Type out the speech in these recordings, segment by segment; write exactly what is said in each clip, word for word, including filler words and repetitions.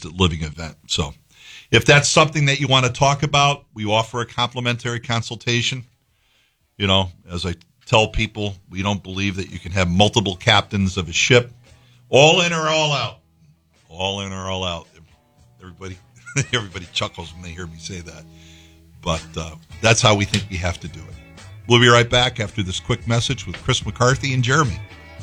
cost living event. So if that's something that you want to talk about, we offer a complimentary consultation. You know, as I tell people, we don't believe that you can have multiple captains of a ship, all in or all out. All in or all out. Everybody everybody chuckles when they hear me say that. But uh, that's how we think we have to do it. We'll be right back after this quick message with Chris McCarthy and Jeremy.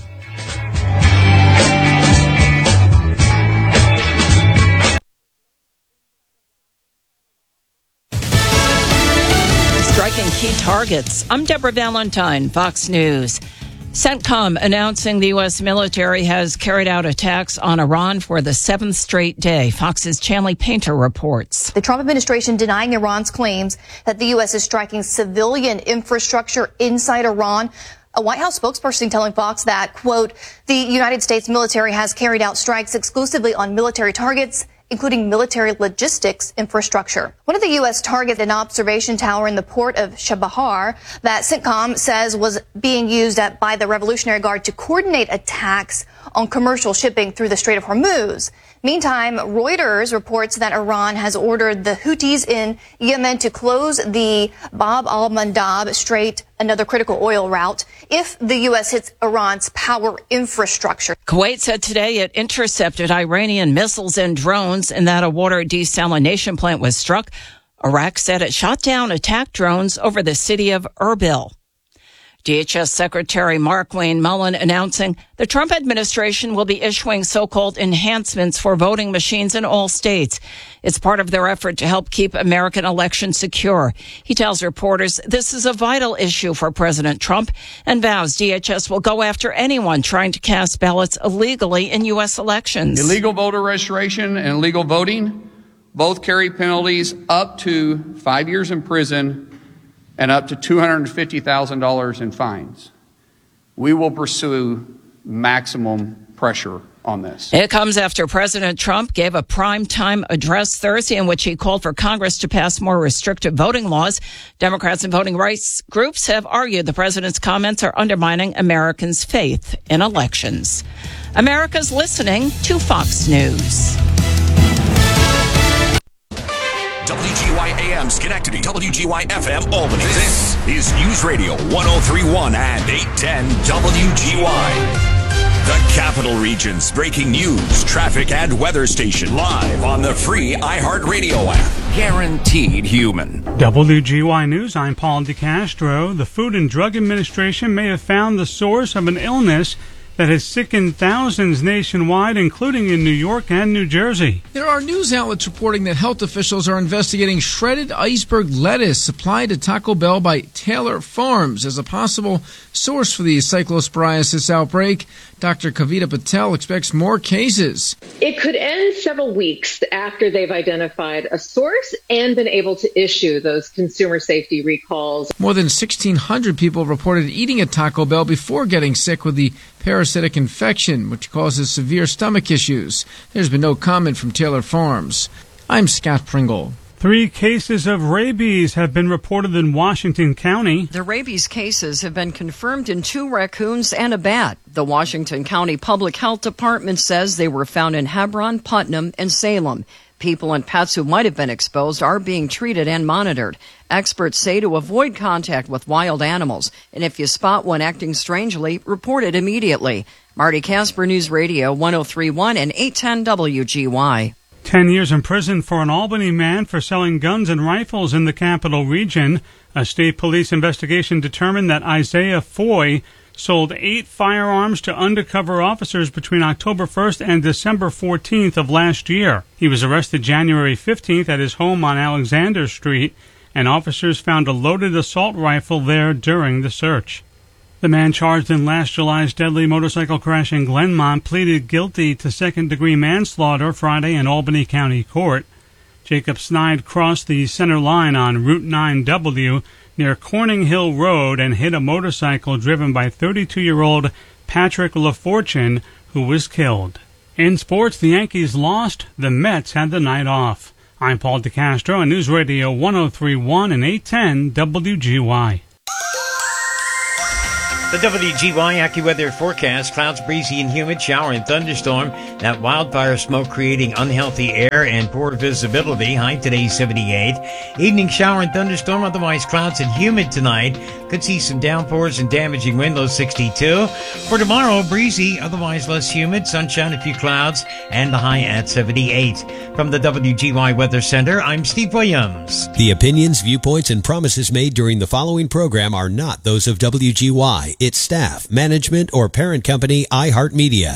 Striking key targets. I'm Deborah Valentine, Fox News. CENTCOM announcing the U S military has carried out attacks on Iran for the seventh straight day. Fox's Chanley Painter reports. The Trump administration denying Iran's claims that the U S is striking civilian infrastructure inside Iran. A White House spokesperson telling Fox that, quote, the United States military has carried out strikes exclusively on military targets, including military logistics infrastructure. One of the U S targets, an observation tower in the port of Chabahar that CENTCOM says was being used at, by the Revolutionary Guard to coordinate attacks on commercial shipping through the Strait of Hormuz. Meantime, Reuters reports that Iran has ordered the Houthis in Yemen to close the Bab al-Mandab Strait, another critical oil route, if the U S hits Iran's power infrastructure. Kuwait said today it intercepted Iranian missiles and drones and that a water desalination plant was struck. Iraq said it shot down attack drones over the city of Erbil. D H S Secretary Mark Wayne Mullen announcing the Trump administration will be issuing so-called enhancements for voting machines in all states. It's part of their effort to help keep American elections secure. He tells reporters this is a vital issue for President Trump and vows D H S will go after anyone trying to cast ballots illegally in U S elections. Illegal voter registration and illegal voting both carry penalties up to five years in prison and up to two hundred fifty thousand dollars in fines. We will pursue maximum pressure on this. It comes after President Trump gave a primetime address Thursday in which he called for Congress to pass more restrictive voting laws. Democrats and voting rights groups have argued the president's comments are undermining Americans' faith in elections. America's listening to Fox News. W G Y A M Schenectady, W G Y F M Albany. This is News Radio one oh three point one and eight ten W G Y. The Capital Region's breaking news, traffic, and weather station live on the free iHeartRadio app. Guaranteed human. W G Y News, I'm Paul DeCastro. The Food and Drug Administration may have found the source of an illness that has sickened thousands nationwide, including in New York and New Jersey. There are news outlets reporting that health officials are investigating shredded iceberg lettuce supplied to Taco Bell by Taylor Farms as a possible source for the cyclosporiasis outbreak. Doctor Kavita Patel expects more cases. It could end several weeks after they've identified a source and been able to issue those consumer safety recalls. More than sixteen hundred people reported eating at Taco Bell before getting sick with the parasitic infection, which causes severe stomach issues. There's been no comment from Taylor Farms. I'm Scott Pringle. Three cases of rabies have been reported in Washington County. The rabies cases have been confirmed in two raccoons and a bat. The Washington County Public Health Department says they were found in Hebron, Putnam, and Salem. People and pets who might have been exposed are being treated and monitored. Experts say to avoid contact with wild animals, and if you spot one acting strangely, report it immediately. Marty Casper, News Radio one oh three point one and eight ten W G Y. Ten years in prison for an Albany man for selling guns and rifles in the Capital Region. A state police investigation determined that Isaiah Foy sold eight firearms to undercover officers between October first and December fourteenth of last year. He was arrested January fifteenth at his home on Alexander Street, and officers found a loaded assault rifle there during the search. The man charged in last July's deadly motorcycle crash in Glenmont pleaded guilty to second-degree manslaughter Friday in Albany County Court. Jacob Snide crossed the center line on Route nine W near Corning Hill Road and hit a motorcycle driven by thirty-two-year-old Patrick LaFortune, who was killed. In sports, the Yankees lost. The Mets had the night off. I'm Paul DeCastro on News Radio one oh three point one and eight ten W G Y. The W G Y AccuWeather forecast: clouds, breezy and humid, shower and thunderstorm. That wildfire smoke creating unhealthy air and poor visibility. High today seventy-eight. Evening shower and thunderstorm, otherwise clouds and humid tonight. Could see some downpours and damaging wind, low sixty-two. For tomorrow, breezy, otherwise less humid, sunshine, a few clouds, and the high at seventy-eight. From the W G Y Weather Center, I'm Steve Williams. The opinions, viewpoints, and promises made during the following program are not those of W G Y, its staff, management, or parent company, iHeartMedia.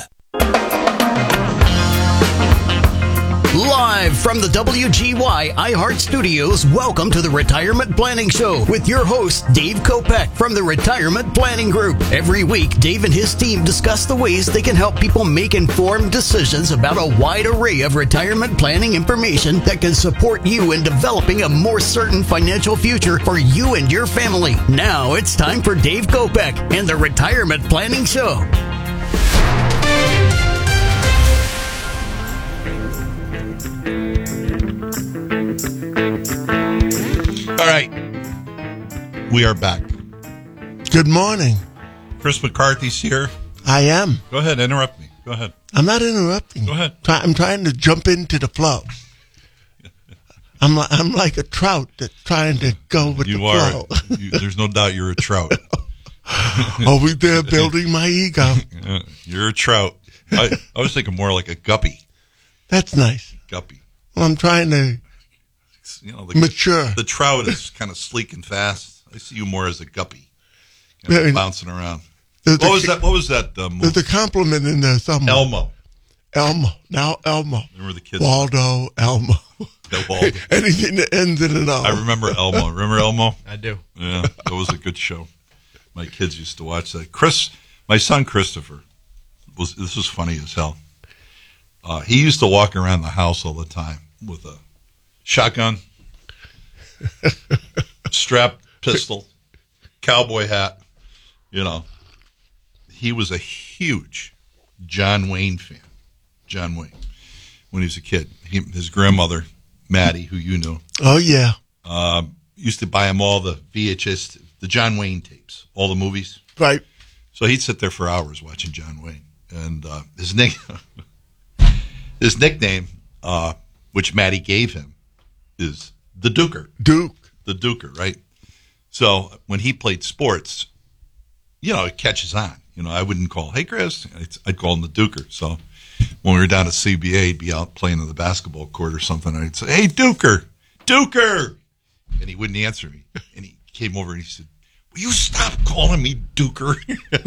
Live from the W G Y iHeart Studios, welcome to the Retirement Planning Show with your host, Dave Kopech from the Retirement Planning Group. Every week, Dave and his team discuss the ways they can help people make informed decisions about a wide array of retirement planning information that can support you in developing a more certain financial future for you and your family. Now it's time for Dave Kopech and the Retirement Planning Show. All right. We are back. Good morning. Chris McCarthy's here. I am. Go ahead, interrupt me. Go ahead. I'm not interrupting. Go ahead. Try, I'm trying to jump into the flow. I'm like, I'm like a trout that's trying to go with you the are, flow. you, there's no doubt you're a trout. Over there building my ego. Yeah, you're a trout. I, I was thinking more like a guppy. That's nice. Guppy. Well, I'm trying to you know, the, mature. The trout is kind of sleek and fast. I see you more as a guppy, kind Very of bouncing around. There's What a- was that? What was that? Uh, movie? There's a compliment in there somewhere. Elmo. Elmo. Now Elmo. Remember the kids? Waldo, Elmo. Yeah, Waldo. Anything that ends in an O. I remember Elmo. Remember Elmo? I do. Yeah, that was a good show. My kids used to watch that. Chris, my son Christopher, was this was funny as hell. Uh, he used to walk around the house all the time with a shotgun, strap pistol, cowboy hat. You know, he was a huge John Wayne fan. John Wayne, when he was a kid. He, his grandmother, Maddie, who you knew. Oh, yeah. Uh, used to buy him all the V H S, the John Wayne tapes, all the movies. Right. So he'd sit there for hours watching John Wayne. And uh, his, nick- his nickname, uh, which Maddie gave him, is the Duker. Duke. The Duker, right? So when he played sports, you know, it catches on. You know, I wouldn't call, hey, Chris. I'd, I'd call him the Duker. So when we were down at C B A, he'd be out playing on the basketball court or something. I'd say, hey, Duker, Duker. And he wouldn't answer me. And he came over and he said, will you stop calling me Duker?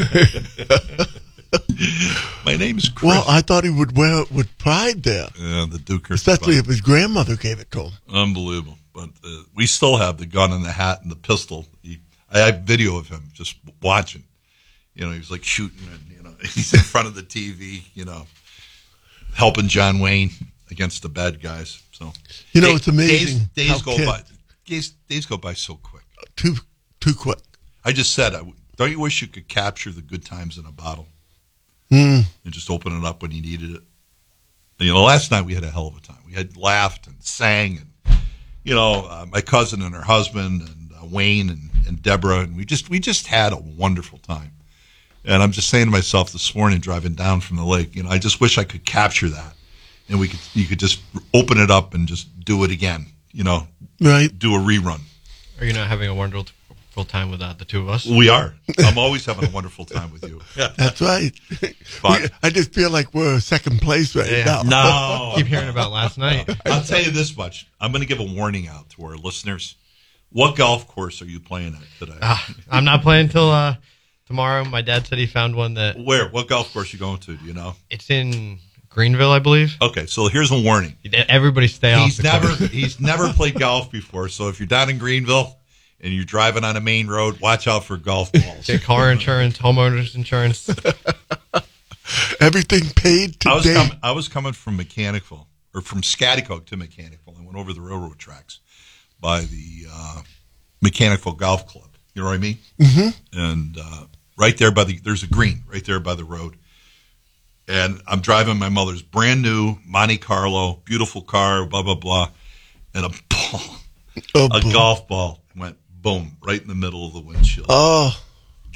My name is Chris. Well, I thought he would wear it with pride there. Yeah, the Duker. Especially if his grandmother gave it to him. Unbelievable. But uh, we still have the gun and the hat and the pistol. He, I have video of him just watching. You know, he was like shooting and, you know, he's in front of the T V, you know, helping John Wayne against the bad guys. So, You know, day- it's amazing Days, how days go kids- by. Days, days go by so quick. Too, too quick. I just said, I, don't you wish you could capture the good times in a bottle Mm. and just open it up when you needed it? You know, last night we had a hell of a time. We had laughed and sang, and you know, uh, my cousin and her husband, and uh, Wayne and, and Deborah, and we just we just had a wonderful time. And I'm just saying to myself this morning, driving down from the lake, you know, I just wish I could capture that, and we could you could just open it up and just do it again. You know, right? Do a rerun. Are you not having a wonderful time with uh, the two of us? We are. I'm always having a wonderful time with you. That's right. But- We- I just feel like we're second place right Yeah. now. No. Keep hearing about last night. I'll tell you this much. I'm going to give a warning out to our listeners. What golf course are you playing at today? Uh, I'm not playing until uh, tomorrow. My dad said he found one that Where? What golf course you going to? Do you know? it's in Greenville, I believe. Okay, so here's a warning. Everybody stay off. He's the never course. he's never played golf before. So if you're down in Greenville and you're driving on a main road, watch out for golf balls. Get car insurance, homeowners insurance. Everything paid I was today. com- I was coming from Mechanicville or from Scottycoke to Mechanicville. I went over the railroad tracks by the uh, Mechanicville Golf Club. You know what I mean? Mm-hmm. And uh, right there by the there's a green right there by the road. And I'm driving my mother's brand new Monte Carlo, beautiful car, blah blah blah, and a ball, Oh, a boy. golf ball went boom right in the middle of the windshield. Oh,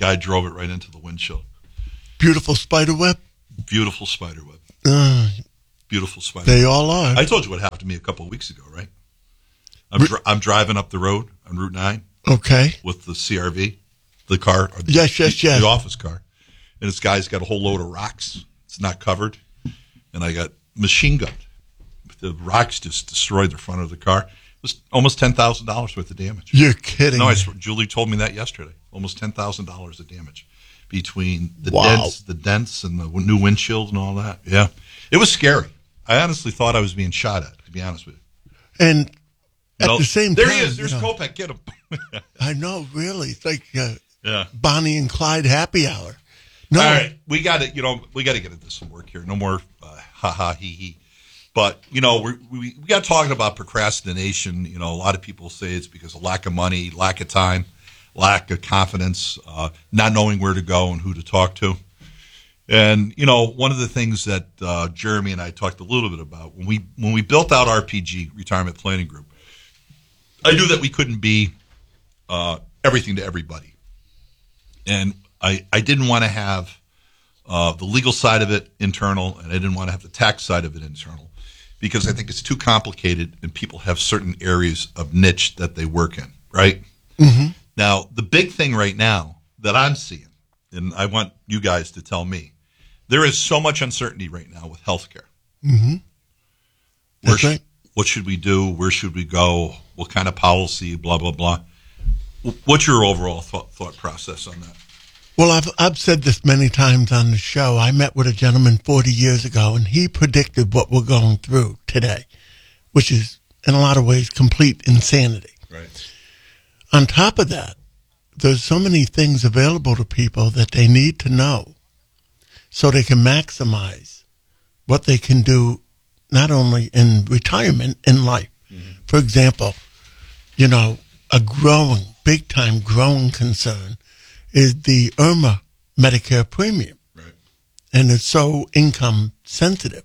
Guy drove it right into the windshield. Beautiful spider web. Beautiful spider web. Uh, Beautiful spider. They web. all are. I told you what happened to me a couple of weeks ago, right? I'm, dri- I'm driving up the road on Route nine. Okay. With the C R V, the car. Or the, yes, yes, the, yes. The office car. And this guy's got a whole load of rocks. It's not covered. And I got machine gunned. The rocks just destroyed the front of the car. It was almost ten thousand dollars worth of damage. You're kidding. No, I me. swear, Julie told me that yesterday. Almost ten thousand dollars of damage between the Wow. dents, the dents and the new windshield and all that. Yeah. It was scary. I honestly thought I was being shot at, to be honest with you. And You at know, the same there time. he is. There's you know, Kopech. Get him. I know, really. It's like uh, Yeah. Bonnie and Clyde happy hour. No. All right, we got to, you know, we got to get into some work here. No more uh, ha ha he he. But you know, we're, we we got talking about procrastination. You know, a lot of people say it's because of lack of money, lack of time, lack of confidence, uh, not knowing where to go and who to talk to. And you know, one of the things that uh, Jeremy and I talked a little bit about when we when we built out R P G, Retirement Planning Group, I knew that we couldn't be uh, everything to everybody, and I I didn't want to have uh, the legal side of it internal, and I didn't want to have the tax side of it internal, because I think it's too complicated, and people have certain areas of niche that they work in, right? Mm-hmm. Now, the big thing right now that I'm seeing, and I want you guys to tell me, there is so much uncertainty right now with healthcare. Mm-hmm. Where That's sh- right. What should we do? Where should we go? What kind of policy? Blah, blah, blah. What's your overall thought, thought process on that? Well, I've I've said this many times on the show. I met with a gentleman forty years ago, and he predicted what we're going through today, which is, in a lot of ways, complete insanity. Right. On top of that, there's so many things available to people that they need to know so they can maximize what they can do, not only in retirement, in life. Mm-hmm. For example, you know, a growing, big-time growing concern is the I R M A Medicare premium. Right. And it's so income sensitive.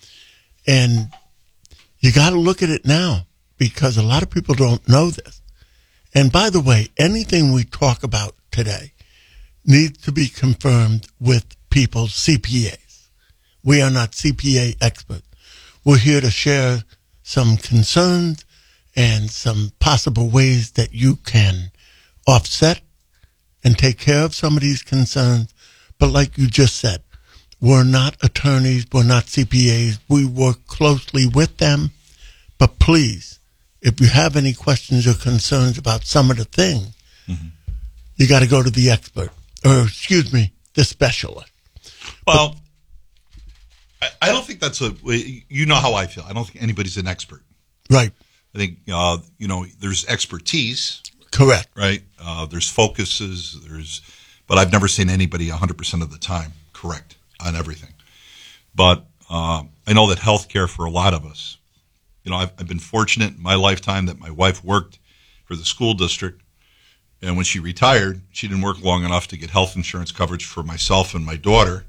And you got to look at it now, because a lot of people don't know this. And by the way, anything we talk about today needs to be confirmed with people's C P As. We are not C P A experts. We're here to share some concerns and some possible ways that you can offset and take care of some of these concerns. But like you just said, we're not attorneys, we're not C P As. We work closely with them. But please, if you have any questions or concerns about some of the things, mm-hmm. you got to go to the expert, or excuse me, the specialist. Well, but, I, I don't think that's a, you know how I feel. I don't think anybody's an expert. Right. I think, uh, you know, there's expertise. Correct. Right. Uh, there's focuses. There's, but I've never seen anybody one hundred percent of the time correct on everything. But uh, I know that healthcare for a lot of us, you know, I've, I've been fortunate in my lifetime that my wife worked for the school district. And when she retired, she didn't work long enough to get health insurance coverage for myself and my daughter.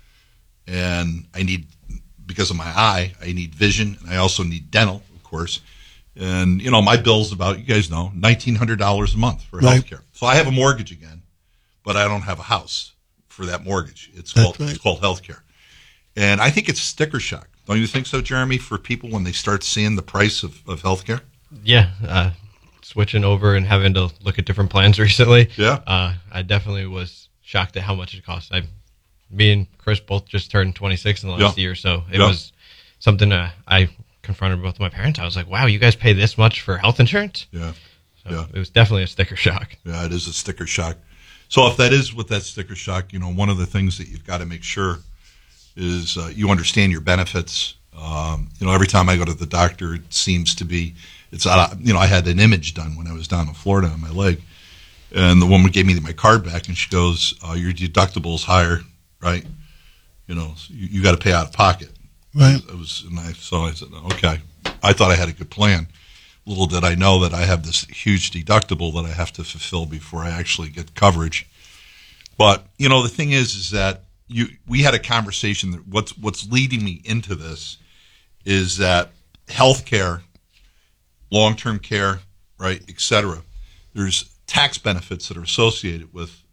And I need, because of my eye, I need vision. And I also need dental, of course. And, you know, my bill's about, you guys know, nineteen hundred dollars a month for right. health care. So I have a mortgage again, but I don't have a house for that mortgage. It's called, right. it's called health care. And I think it's sticker shock. Don't you think so, Jeremy, for people when they start seeing the price of, of health care? Yeah. Uh, switching over and having to look at different plans recently. Yeah. Uh, I definitely was shocked at how much it costs. I, me and Chris both just turned twenty-six in the last yeah. year, so it yeah. was something uh, I confronted both my parents. I was like, wow, you guys pay this much for health insurance? Yeah. So yeah. It was definitely a sticker shock. Yeah, it is a sticker shock. So if that is with that sticker shock, you know, one of the things that you've got to make sure is uh, you understand your benefits. Um, you know, every time I go to the doctor, it seems to be, it's, uh, you know, I had an image done when I was down in Florida on my leg. And the woman gave me my card back and she goes, uh, your deductible is higher, right? You know, so you, you got to pay out of pocket. Right. It was, and I, so I said, okay. I thought I had a good plan. Little did I know that I have this huge deductible that I have to fulfill before I actually get coverage. But, you know, the thing is, is that you, we had a conversation that what's, what's leading me into this is that healthcare, long-term care, right, et cetera, there's tax benefits that are associated with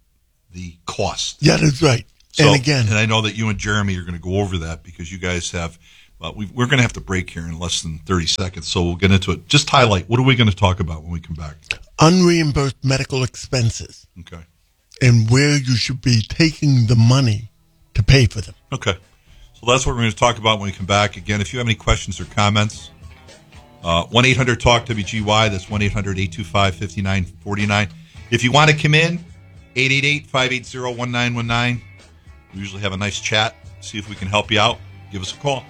the cost. Yeah, that's right. So, and again, and I know that you and Jeremy are going to go over that because you guys have. Well, we, we're going to have to break here in less than thirty seconds, so we'll get into it. Just highlight, what are we going to talk about when we come back? Unreimbursed medical expenses. Okay. And where you should be taking the money to pay for them. Okay. So that's what we're going to talk about when we come back. Again, if you have any questions or comments, uh, one eight hundred talk W G Y, that's one eight hundred eight two five five nine four nine. If you want to come in, eight eight eight five eight zero one nine one nine. We usually have a nice chat, see if we can help you out. Give us a call.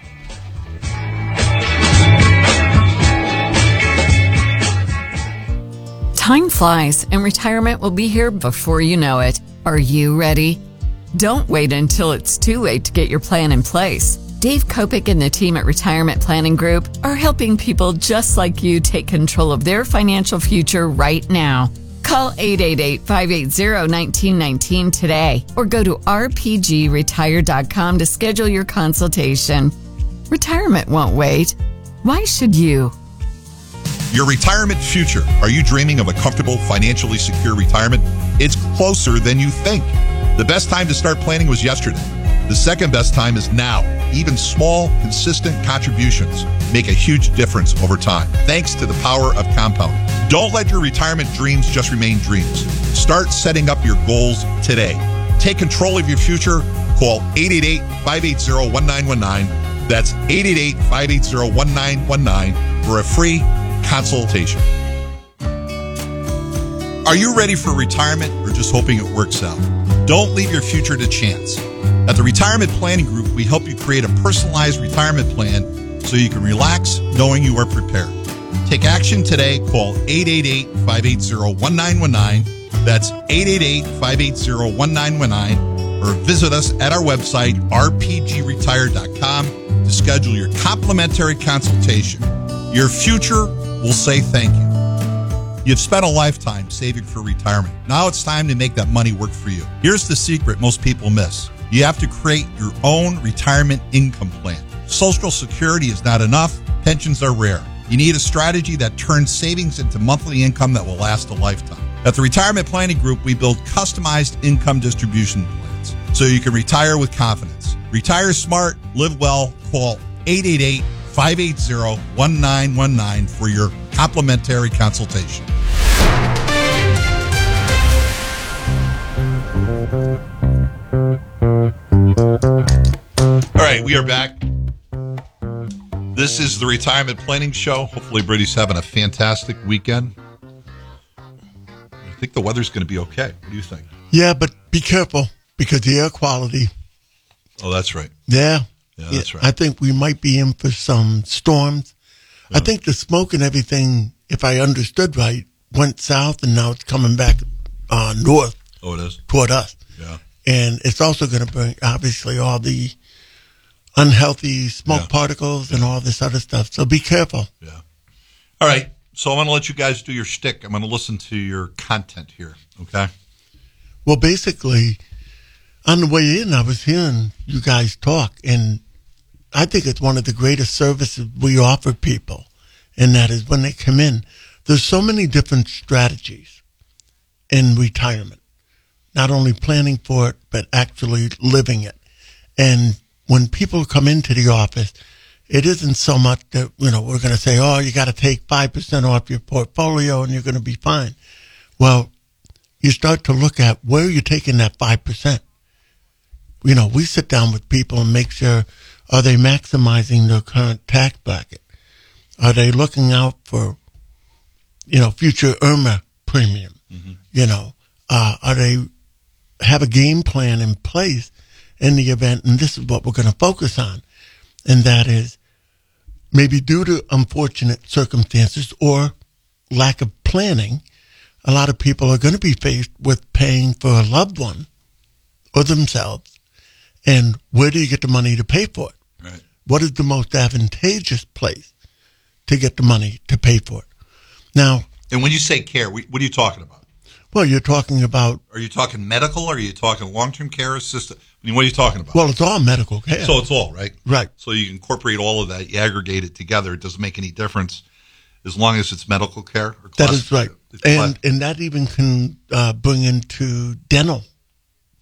Time flies, and retirement will be here before you know it. Are you ready? Don't wait until it's too late to get your plan in place. Dave Kopic and the team at Retirement Planning Group are helping people just like you take control of their financial future right now. Call eight eight eight five eight zero one nine one nine today or go to r p g retire dot com to schedule your consultation. Retirement won't wait. Why should you? Your retirement future. Are you dreaming of a comfortable, financially secure retirement? It's closer than you think. The best time to start planning was yesterday. The second best time is now. Even small, consistent contributions make a huge difference over time, thanks to the power of compounding. Don't let your retirement dreams just remain dreams. Start setting up your goals today. Take control of your future. Call eight eight eight five eight zero one nine one nine. That's eight eight eight five eight zero one nine one nine for a free consultation. Are you ready for retirement or just hoping it works out? Don't leave your future to chance. At the Retirement Planning Group, we help you create a personalized retirement plan so you can relax knowing you are prepared. Take action today. Call eight eight eight five eight zero one nine one nine. That's eight eight eight five eight zero one nine one nine. Or visit us at our website, r p g retire dot com, to schedule your complimentary consultation. Your future will say thank you. You've spent a lifetime saving for retirement. Now it's time to make that money work for you. Here's the secret most people miss. You have to create your own retirement income plan. Social Security is not enough. Pensions are rare. You need a strategy that turns savings into monthly income that will last a lifetime. At the Retirement Planning Group, we build customized income distribution plans so you can retire with confidence. Retire smart, live well. Call eight eight eight five eight zero one nine one nine for your complimentary consultation. All right, we are back. This is the Retirement Planning Show. Hopefully, Brady's having a fantastic weekend. I think the weather's going to be okay. What do you think? Yeah, but be careful because the air quality. Oh, that's right. Yeah. Yeah, that's right. I think we might be in for some storms. Yeah. I think the smoke and everything, if I understood right, went south and now it's coming back uh, north. Oh, it is? Toward us. Yeah. And it's also going to bring, obviously, all the unhealthy smoke yeah. particles and all this other stuff. So be careful. Yeah. All right. So I'm going to let you guys do your shtick. I'm going to listen to your content here. Okay? Well, basically, on the way in, I was hearing you guys talk, and I think it's one of the greatest services we offer people, and that is when they come in. There's so many different strategies in retirement, not only planning for it, but actually living it. And when people come into the office, it isn't so much that, you know, we're going to say, oh, you got to take five percent off your portfolio and you're going to be fine. Well, you start to look at where you're taking that five percent. You know, we sit down with people and make sure, are they maximizing their current tax bracket? Are they looking out for, you know, future I R M A premium? Mm-hmm. You know, uh, are they have a game plan in place in the event, and this is what we're going to focus on, and that is maybe due to unfortunate circumstances or lack of planning, a lot of people are going to be faced with paying for a loved one or themselves. And where do you get the money to pay for it? Right. What is the most advantageous place to get the money to pay for it? Now, and when you say care, what are you talking about? Well, you're talking about... Are you talking medical? Or are you talking long-term care assistant? I mean, what are you talking about? Well, it's all medical care. So it's all, right? Right. So you incorporate all of that. You aggregate it together. It doesn't make any difference as long as it's medical care. Or that is right. And and that even can uh, bring into dental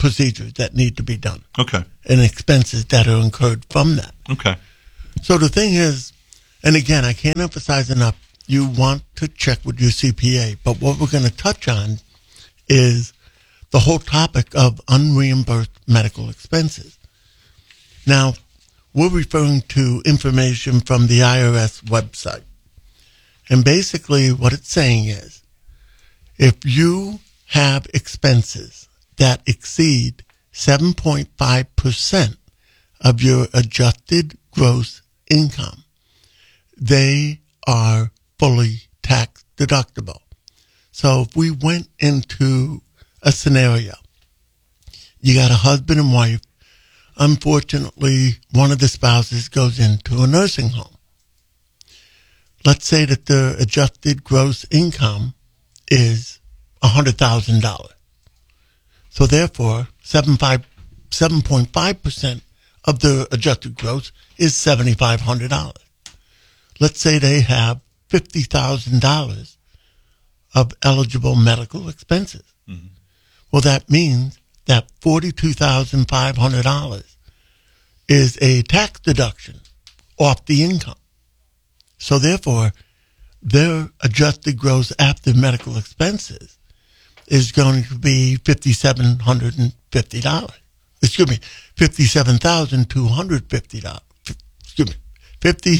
procedures that need to be done. Okay. And expenses that are incurred from that. Okay. So the thing is, and again, I can't emphasize enough, you want to check with your C P A. But what we're going to touch on is the whole topic of unreimbursed medical expenses. Now, we're referring to information from the I R S website. And basically what it's saying is, if you have expenses that exceed seven point five percent of your adjusted gross income, they are fully tax deductible. So if we went into a scenario, you got a husband and wife, unfortunately, one of the spouses goes into a nursing home. Let's say that the adjusted gross income is one hundred thousand dollars. So therefore, seven point five percent of the adjusted gross is seven thousand five hundred dollars. Let's say they have fifty thousand dollars of eligible medical expenses. Mm-hmm. Well, that means that forty-two thousand five hundred dollars is a tax deduction off the income. So therefore, their adjusted gross after medical expenses is going to be five thousand seven hundred fifty dollars. Excuse me, fifty-seven thousand two hundred fifty dollars. Excuse me, fifty.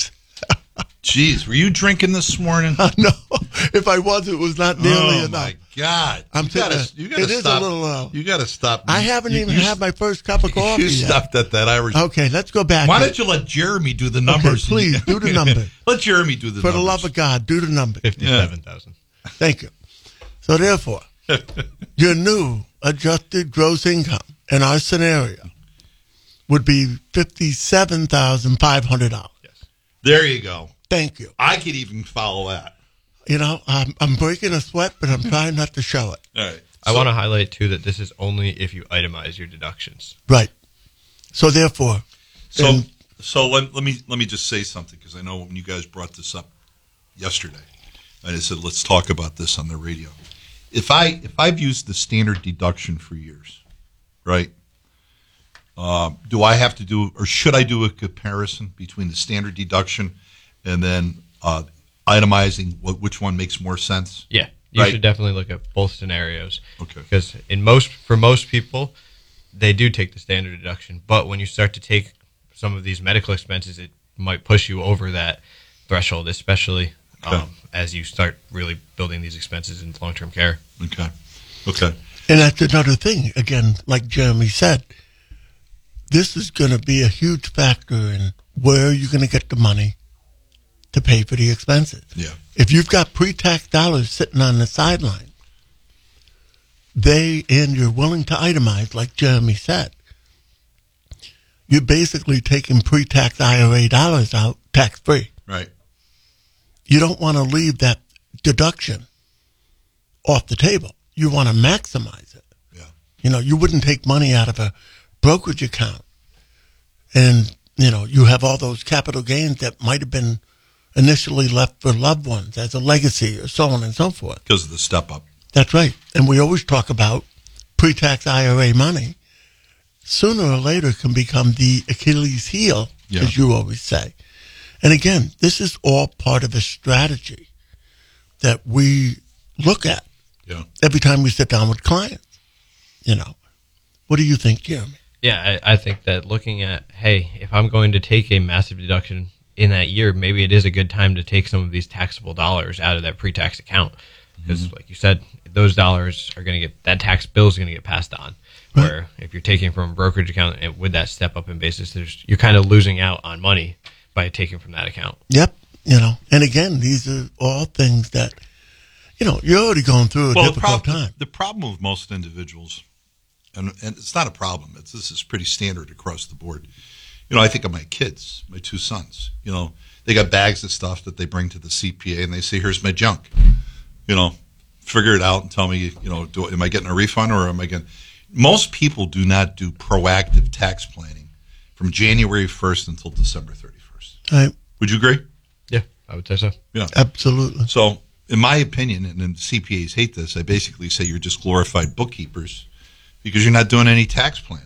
Jeez, were you drinking this morning? Uh, no, if I was, it was not nearly oh, enough. my God! I'm you gotta, a, you gotta it stop. is a little. Uh, you got to stop. I haven't you, even you, had my first cup of coffee You yet. stopped at that Irish. Okay, let's go back. Why don't you let Jeremy do the numbers? Okay, please do the number. Let Jeremy do the For numbers. For the love of God, do the number. Fifty-seven thousand. Yeah. Thank you. So therefore, your new adjusted gross income in our scenario would be fifty-seven thousand five hundred dollars. Yes. There you go. Thank you. I could even follow that. You know, I'm, I'm breaking a sweat, but I'm trying not to show it. All right. I so, want to highlight, too, that this is only if you itemize your deductions. Right. So, therefore. So, and, so let, let me let me just say something, because I know when you guys brought this up yesterday, and I said, let's talk about this on the radio. If, I, if I've used the standard deduction for years, right, uh, do I have to do, or should I do a comparison between the standard deduction and then uh, itemizing what, which one makes more sense? Yeah, you right? should definitely look at both scenarios. Okay. Because in most, for most people, they do take the standard deduction. But when you start to take some of these medical expenses, it might push you over that threshold, especially okay. um, as you start really building these expenses into long-term care. Okay. Okay. And that's another thing. Again, like Jeremy said, this is going to be a huge factor in where you're going to get the money to pay for the expenses. Yeah. If you've got pre-tax dollars sitting on the sideline, they, and you're willing to itemize, like Jeremy said, you're basically taking pre-tax I R A dollars out tax-free. Right. You don't want to leave that deduction off the table. You want to maximize it. Yeah. You know, you wouldn't take money out of a brokerage account and, you know, you have all those capital gains that might have been initially left for loved ones as a legacy or so on and so forth. Because of the step up. That's right. And we always talk about pre-tax I R A money sooner or later can become the Achilles heel, yeah. as you always say. And again, this is all part of a strategy that we look at yeah. every time we sit down with clients. You know, what do you think, Jeremy? Yeah, I, I think that looking at, hey, if I'm going to take a massive deduction in that year, maybe it is a good time to take some of these taxable dollars out of that pre-tax account. Because, mm-hmm. like you said, those dollars are going to get, that tax bill is going to get passed on. Right. Where if you're taking from a brokerage account and with that step up in basis, there's, you're kind of losing out on money by taking from that account. Yep. You know, and again, these are all things that, you know, you're already going through a well, difficult the prob- time. The problem with most individuals, and, and it's not a problem, it's, this is pretty standard across the board. You know, I think of my kids, my two sons. You know, they got bags of stuff that they bring to the C P A and they say, here's my junk. You know, figure it out and tell me, you know, do, am I getting a refund or am I getting... Most people do not do proactive tax planning from January first until December thirty-first. Right. Would you agree? Yeah, I would say so. Yeah. Absolutely. So, in my opinion, and then C P As hate this, I basically say you're just glorified bookkeepers because you're not doing any tax planning.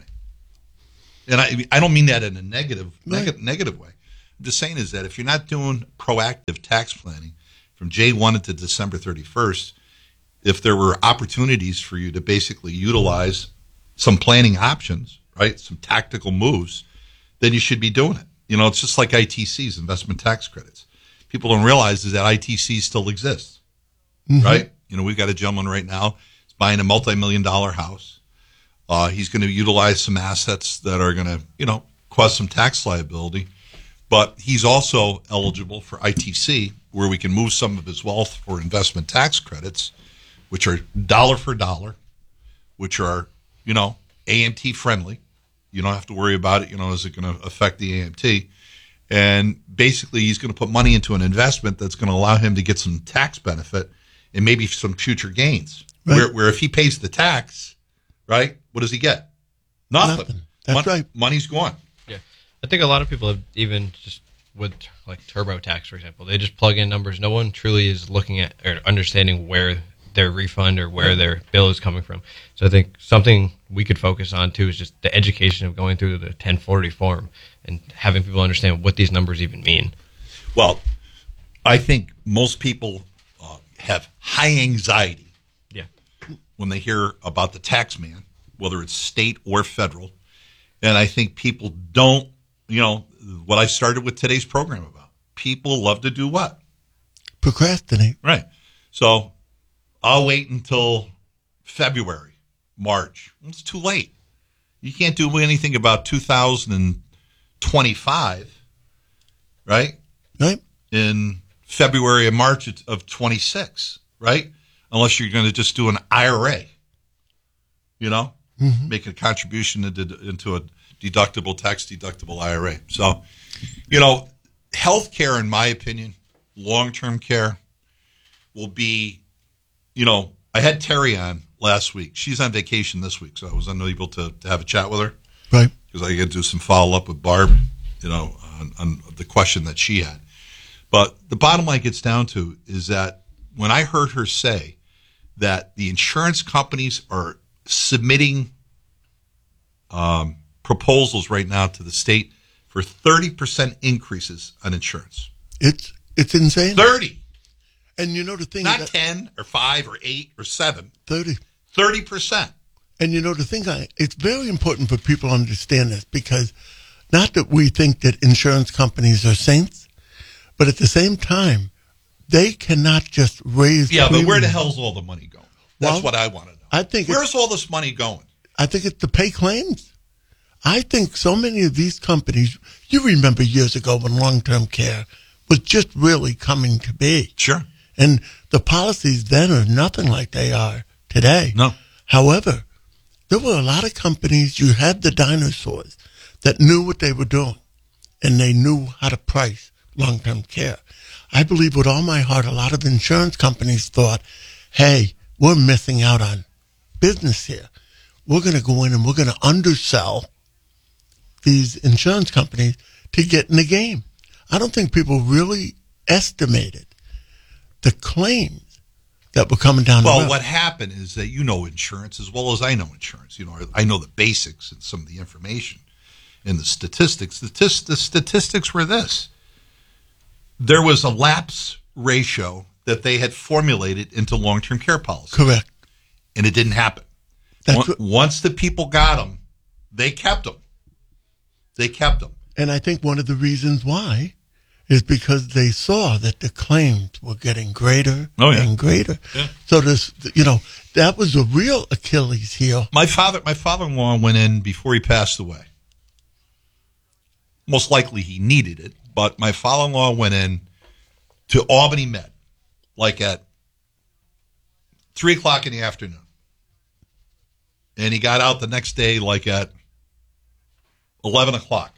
And I, I don't mean that in a negative, Right. negative, negative way. I'm just saying is that if you're not doing proactive tax planning from January first to December thirty-first, if there were opportunities for you to basically utilize some planning options, right, some tactical moves, then you should be doing it. You know, it's just like I T Cs, investment tax credits. People don't realize is that I T C still exists, Mm-hmm. right? You know, we've got a gentleman right now who's buying a multi-million dollar house. Uh, he's going to utilize some assets that are going to, you know, cause some tax liability. But he's also eligible for I T C, where we can move some of his wealth for investment tax credits, which are dollar for dollar, which are, you know, A M T friendly. You don't have to worry about it. You know, is it going to affect the A M T? And basically, he's going to put money into an investment that's going to allow him to get some tax benefit and maybe some future gains. Right. Where, where if he pays the tax, right, what does he get? Nothing. Nothing. That's Mon- right. Money's gone. Yeah, I think a lot of people have even just with like TurboTax, for example, they just plug in numbers. No one truly is looking at or understanding where their refund or where their bill is coming from. So I think something we could focus on too is just the education of going through the ten forty form and having people understand what these numbers even mean. Well, I think most people uh, have high anxiety Yeah. when they hear about the tax man, whether it's state or federal. And I think people don't, you know, what I started with today's program about. People love to do what? Procrastinate. Right. So I'll wait until February, March. It's too late. You can't do anything about two thousand twenty-five, right? Right. In February and March of twenty-six, right? Unless you're going to just do an I R A, you know, Mhm. make a contribution into, into a deductible, tax deductible I R A. So, you know, healthcare, in my opinion, long-term care will be, you know, I had Terry on last week. She's on vacation this week, so I was unable to, to have a chat with her. Right. Because I got to do some follow-up with Barb, you know, on, on the question that she had. But the bottom line gets down to is that when I heard her say that the insurance companies are submitting um, proposals right now to the state for thirty percent increases on insurance. It's it's insane. thirty. And you know the thing, Not that, ten or five or eight or seven. thirty. thirty percent. And you know the thing, I, it's very important for people to understand this, because not that we think that insurance companies are saints, but at the same time, they cannot just raise. Yeah, but where the premiums. hell's all the money going? That's Well, what I want to know. I think Where's it's, all this money going? I think it's to pay claims. I think so many of these companies. You remember years ago when long-term care was just really coming to be. Sure. And the policies then are nothing like they are today. No. However, there were a lot of companies, you had the dinosaurs that knew what they were doing, and they knew how to price long-term care. I believe with all my heart, a lot of insurance companies thought, hey, we're missing out on business here. We're going to go in and we're going to undersell these insurance companies to get in the game. I don't think people really estimated the claims that were coming down the road. Well, what happened is that you know insurance as well as I know insurance. You know, I know the basics and some of the information and the statistics. The, tis- the statistics were this. There was a lapse ratio that they had formulated into long-term care policy. Correct. And it didn't happen. That's Once, what- once the people got them, they kept them. They kept them. And I think one of the reasons why is because they saw that the claims were getting greater Oh, yeah. and greater. Yeah. So this, you know, that was a real Achilles heel. My father, my father-in-law went in before he passed away. Most likely he needed it, but my father-in-law went in to Albany Med, like at three o'clock in the afternoon, and he got out the next day like at eleven o'clock.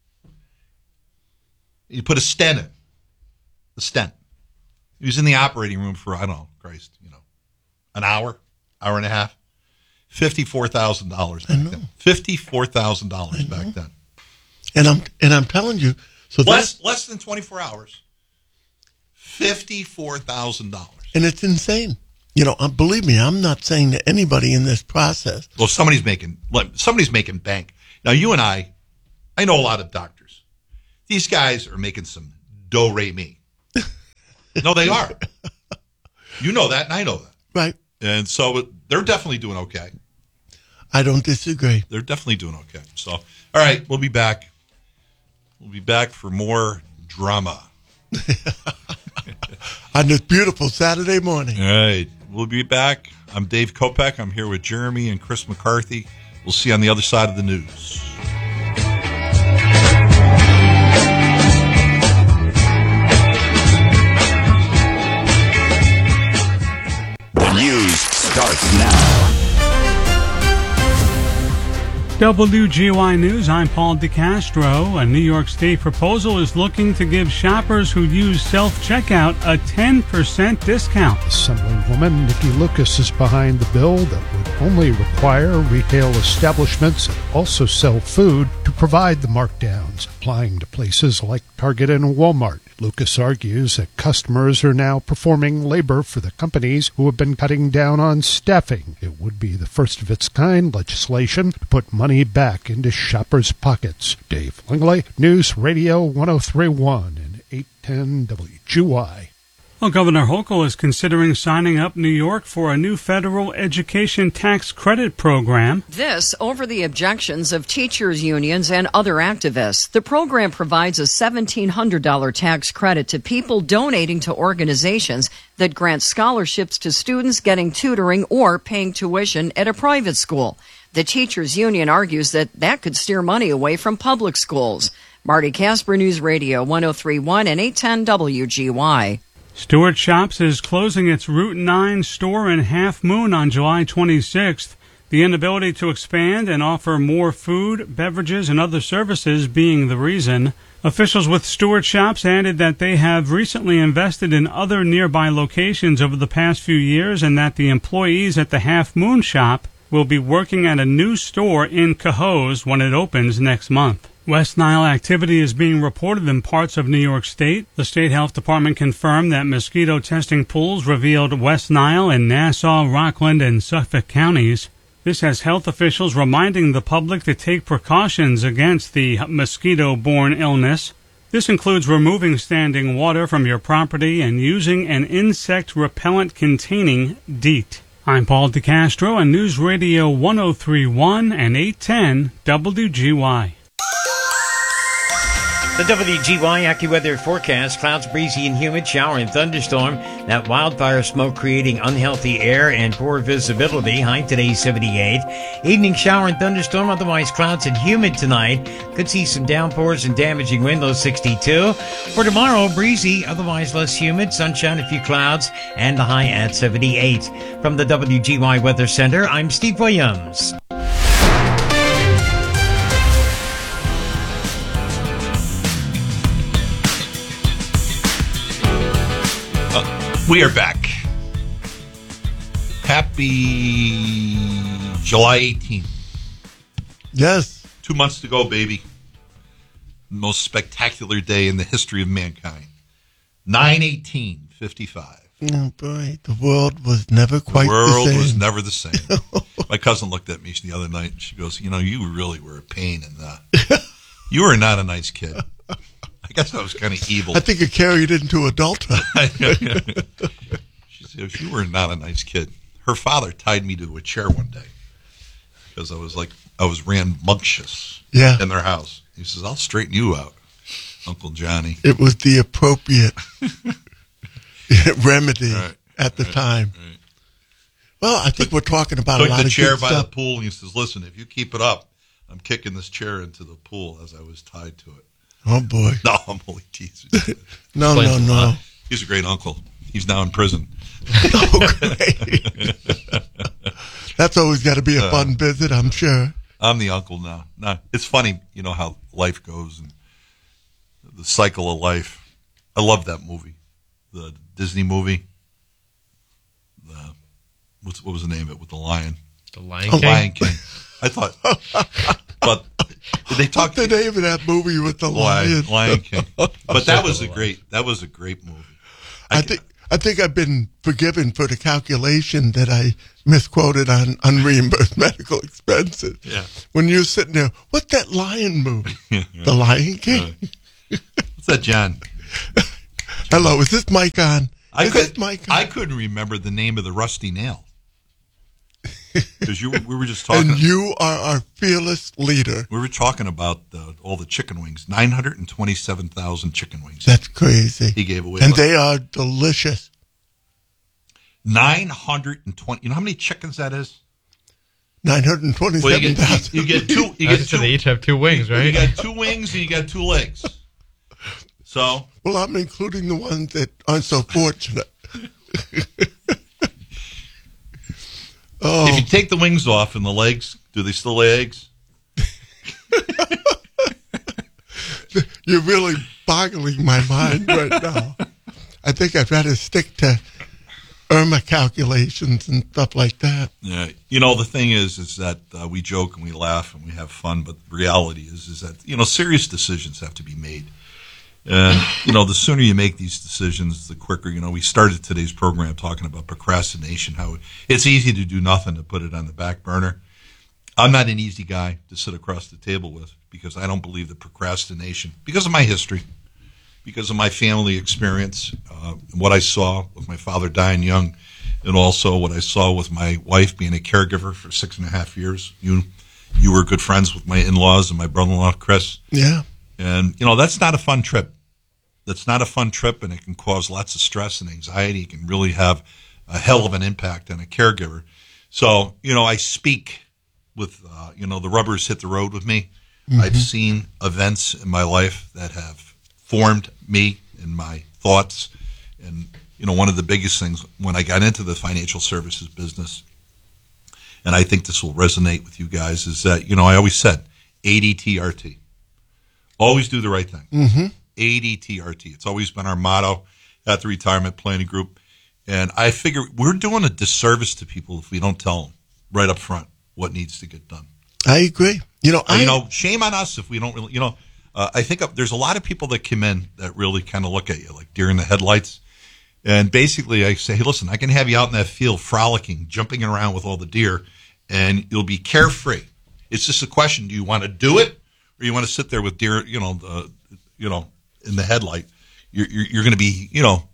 He put a stent in, a stent. He was in the operating room for I don't know, Christ, you know, an hour, hour and a half. Fifty-four thousand dollars back then. Fifty-four thousand dollars back then. And I'm and I'm telling you, so Less that's, less than twenty-four hours. Fifty-four thousand dollars. and it's insane. You know, uh, believe me, I'm not saying to anybody in this process. Well, somebody's making somebody's making bank. Now, you and I, I know a lot of doctors. These guys are making some do-re-mi. No, they are. You know that, and I know that. Right. And so they're definitely doing okay. I don't disagree. They're definitely doing okay. So, all right, we'll be back. We'll be back for more drama. On this beautiful Saturday morning. All right. We'll be back. I'm Dave Kopech. I'm here with Jeremy and Chris McCarthy. We'll see you on the other side of the news. The news starts now. W G Y News, I'm Paul DeCastro. A New York State proposal is looking to give shoppers who use self-checkout a ten percent discount. Assemblywoman Nikki Lucas is behind the bill that would only require retail establishments that also sell food to provide the markdowns, applying to places like Target and Walmart. Lucas argues that customers are now performing labor for the companies who have been cutting down on staffing. It would be the first of its kind legislation to put money back into shoppers' pockets. Dave Langley, News Radio one oh three point one and eight ten W G Y. Well, Governor Hochul is considering signing up New York for a new federal education tax credit program. This over the objections of teachers' unions and other activists. The program provides a seventeen hundred dollars tax credit to people donating to organizations that grant scholarships to students getting tutoring or paying tuition at a private school. The teachers' union argues that that could steer money away from public schools. Marty Casper, News Radio one oh three point one and eight ten W G Y. Stewart Shops is closing its Route nine store in Half Moon on July twenty-sixth. The inability to expand and offer more food, beverages, and other services being the reason. Officials with Stewart Shops added that they have recently invested in other nearby locations over the past few years and that the employees at the Half Moon shop will be working at a new store in Cohoes when it opens next month. West Nile activity is being reported in parts of New York State. The State Health Department confirmed that mosquito testing pools revealed West Nile in Nassau, Rockland, and Suffolk counties. This has health officials reminding the public to take precautions against the mosquito-borne illness. This includes removing standing water from your property and using an insect repellent containing DEET. I'm Paul DeCastro on News Radio one oh three point one and eight ten W G Y. The W G Y AccuWeather forecast: clouds, breezy and humid, shower and thunderstorm. That wildfire smoke creating unhealthy air and poor visibility. High today seventy-eight. Evening shower and thunderstorm, otherwise clouds and humid tonight. Could see some downpours and damaging wind, low sixty-two. For tomorrow, breezy, otherwise less humid, sunshine, a few clouds, and the high at seventy-eight. From the W G Y Weather Center, I'm Steve Williams. We are back. Happy July eighteenth. Yes. Two months to go, baby. Most spectacular day in the history of mankind. nine eighteen fifty-five. Oh, boy. The world was never quite the same. The world was never the same. My cousin looked at me the other night and she goes, you know, you really were a pain in the... You were not a nice kid. I guess I was kind of evil. I think it carried into adulthood. She said, you were not a nice kid. Her father tied me to a chair one day because I was like, I was rambunctious yeah. in their house. He says, I'll straighten you out, Uncle Johnny. It was the appropriate remedy right, at the right, time. Right. Well, I think we're talking about Took a lot the of chair good by stuff. the pool, and he says, listen, if you keep it up, I'm kicking this chair into the pool as I was tied to it. Oh, boy. No, I'm only teasing. no, no, no. He's a great uncle. He's now in prison. Oh, great. That's always got to be a fun uh, visit, I'm sure. I'm the uncle now. No, it's funny, you know, how life goes and the cycle of life. I love that movie, the Disney movie. The what's, what was the name of it with the lion? The Lion oh, King. Lion King. I thought, but they talked. What's the name of that movie with the lion? Lion, Lion King. But that was a great. That was a great movie. I think I think I've been forgiven for the calculation that I misquoted on unreimbursed medical expenses. Yeah. When you're sitting there, what's that lion movie? The Lion King? What's that, John? Hello, is this mic on? I, is could, this mic on? I couldn't remember the name of the rusty nail. Because you, we were just talking. And you are our fearless leader. We were talking about uh, all the chicken wings. nine hundred twenty-seven thousand chicken wings. That's crazy. He gave away. And they are delicious. nine hundred twenty. You know how many chickens that is? nine hundred twenty-seven thousand. Well, you, get, you get two. You get two. They each have two wings, right? You got two wings and you got two legs. So. Well, I'm including the ones that aren't so fortunate. Oh. If you take the wings off and the legs, do they still lay eggs? You're really boggling my mind right now. I think I'd rather stick to IRMA calculations and stuff like that. Yeah, you know, the thing is, is that uh, we joke and we laugh and we have fun, but the reality is, is that, you know, serious decisions have to be made. And, you know, the sooner you make these decisions, the quicker. You know, we started today's program talking about procrastination, how it's easy to do nothing, to put it on the back burner. I'm not an easy guy to sit across the table with because I don't believe that procrastination, because of my history, because of my family experience, uh, what I saw with my father dying young, and also what I saw with my wife being a caregiver for six and a half years. You, you were good friends with my in-laws and my brother-in-law, Chris. Yeah. And, you know, that's not a fun trip. That's not a fun trip, and it can cause lots of stress and anxiety. It can really have a hell of an impact on a caregiver. So, you know, I speak with, uh, you know, the rubber's hit the road with me. Mm-hmm. I've seen events in my life that have formed me and my thoughts. And, you know, one of the biggest things when I got into the financial services business, and I think this will resonate with you guys, is that, you know, I always said A D T R T. Always do the right thing. Mm-hmm. A D T R T. It's always been our motto at the Retirement Planning Group. And I figure we're doing a disservice to people if we don't tell them right up front what needs to get done. I agree. You know, I, you know, shame on us if we don't really, you know, uh, I think there's a lot of people that come in that really kind of look at you like deer in the headlights. And basically I say, hey, listen, I can have you out in that field frolicking, jumping around with all the deer, and you'll be carefree. It's just a question, do you want to do it? Or you want to sit there with deer, you know, uh, you know, in the headlight? You're, you're, you're going to be, you know,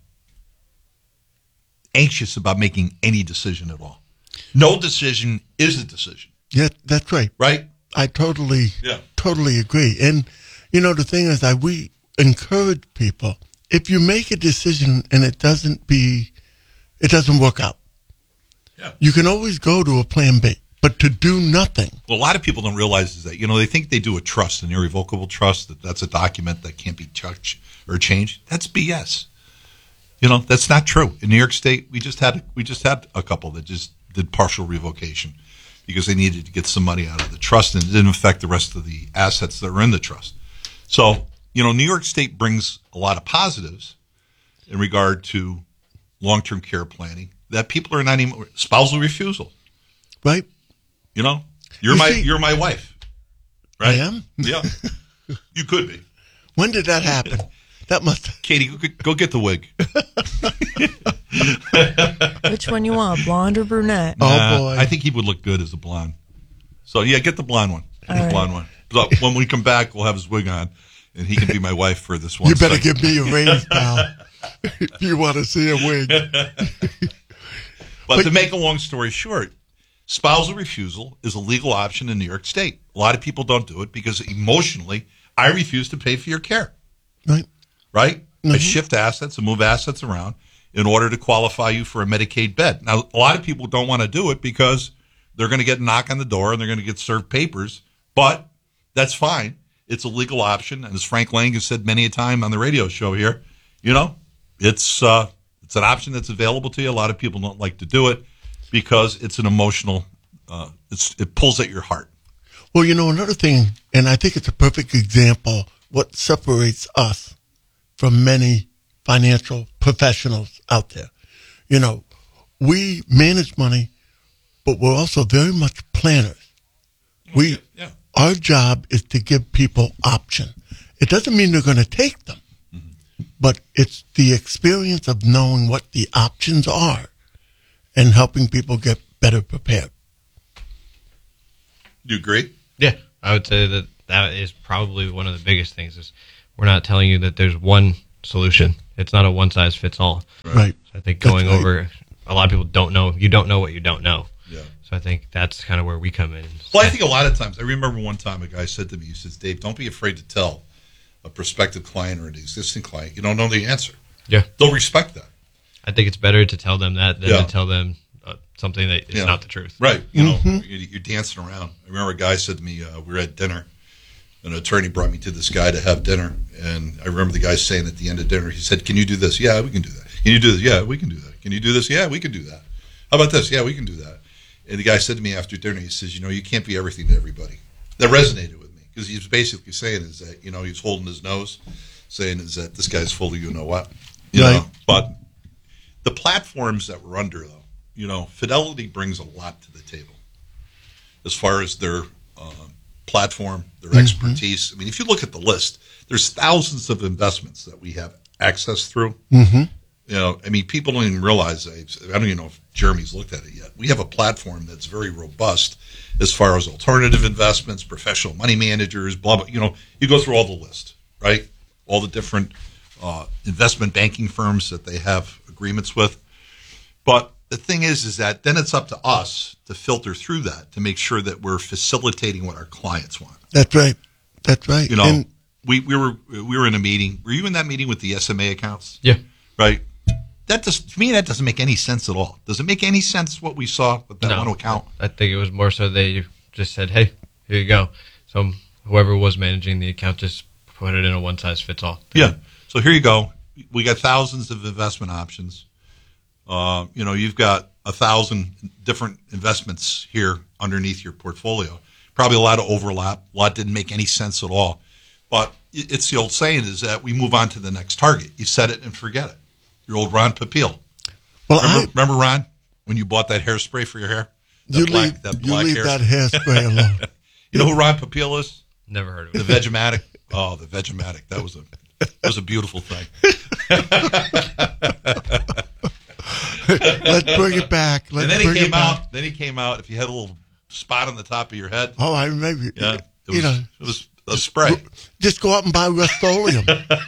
anxious about making any decision at all. No decision is a decision. Yeah, that's right. Right? I totally, yeah. totally agree. And, you know, the thing is that we encourage people, if you make a decision and it doesn't be, it doesn't work out, yeah. you can always go to a plan B. But to do nothing. Well, a lot of people don't realize is that, you know, they think they do a trust, an irrevocable trust, that that's a document that can't be touched or changed. That's B S. You know, that's not true. In New York State, we just had we just had a couple that just did partial revocation because they needed to get some money out of the trust, and it didn't affect the rest of the assets that were in the trust. So, you know, New York State brings a lot of positives in regard to long-term care planning that people are not even spousal refusal. Right. You know, you're you my see, you're my wife, right? I am. Yeah, you could be. When did that happen? That must. Katie, go, go get the wig. Which one you want, blonde or brunette? Oh nah, boy, I think he would look good as a blonde. So yeah, get the blonde one. All the right. blonde one. So when we come back, we'll have his wig on, and he can be my wife for this one. You better second. give me a raise, pal. If you want to see a wig. But to make a long story short, spousal refusal is a legal option in New York State. A lot of people don't do it because emotionally, I refuse to pay for your care. Right. Right? Mm-hmm. I shift assets and move assets around in order to qualify you for a Medicaid bed. Now, a lot of people don't want to do it because they're going to get a knock on the door and they're going to get served papers, but that's fine. It's a legal option. And as Frank Lang has said many a time on the radio show here, you know, it's uh, it's an option that's available to you. A lot of people don't like to do it because it's an emotional, uh, it's, it pulls at your heart. Well, you know, another thing, and I think it's a perfect example, what separates us from many financial professionals out there. You know, we manage money, but we're also very much planners. We, yeah. Our job is to give people option. It doesn't mean they're going to take them, mm-hmm. but it's the experience of knowing what the options are and helping people get better prepared. Do you agree? Yeah, I would say that that is probably one of the biggest things is we're not telling you that there's one solution. It's not a one-size-fits-all. Right. So I think going That's right. over, a lot of people don't know. You don't know what you don't know. Yeah. So I think that's kind of where we come in. Well, I think a lot of times, I remember one time a guy said to me, he says, Dave, don't be afraid to tell a prospective client or an existing client you don't know the answer. Yeah. They'll respect that. I think it's better to tell them that than Yeah. to tell them uh, something that is Yeah. not the truth. Right. You know, Mm-hmm. you're, you're dancing around. I remember a guy said to me, uh, we were at dinner. An attorney brought me to this guy to have dinner. And I remember the guy saying at the end of dinner, he said, can you do this? Yeah, we can do that. Can you do this? Yeah, we can do that. Can you do this? Yeah, we can do that. How about this? Yeah, we can do that. And the guy said to me after dinner, he says, you know, you can't be everything to everybody. That resonated with me because he was basically saying is that, you know, he was holding his nose, saying is that this guy's full of you know what. You Right. know, but the platforms that we're under, though, you know, Fidelity brings a lot to the table as far as their uh, platform, their Mm-hmm. expertise. I mean, if you look at the list, there's thousands of investments that we have access through. Mm-hmm. You know, I mean, people don't even realize, I don't even know if Jeremy's looked at it yet. We have a platform that's very robust as far as alternative investments, professional money managers, blah, blah. You know, you go through all the list, right? All the different uh, investment banking firms that they have agreements with. But the thing is, is that then it's up to us to filter through that to make sure that we're facilitating what our clients want. That's right. That's right. You know, And we, we were we were in a meeting. Were you in that meeting with the S M A accounts? Yeah. Right. That does to me that doesn't make any sense at all. Does it make any sense what we saw with that No. one account? I think it was more so they just said, hey, here you go. So whoever was managing the account just put it in a one-size-fits-all. Yeah. So here you go. We got thousands of investment options. Uh, you know, you've got a thousand different investments here underneath your portfolio. Probably a lot of overlap. A lot didn't make any sense at all. But it's the old saying is that we move on to the next target. You set it and forget it. Your old Ron Popeil. Well, remember, I- remember Ron when you bought that hairspray for your hair? That you black, leave, that you black leave hair. that hairspray alone. You know who Ron Popeil is? Never heard of The it. Vegematic. Oh, the Vegematic. That was a that was a beautiful thing. Let's bring it back. Let's and then he bring came it back. out. Then he came out. If you had a little spot on the top of your head, Oh, I remember. yeah, it was, you know, it was a spray. just go out and buy Rust-Oleum.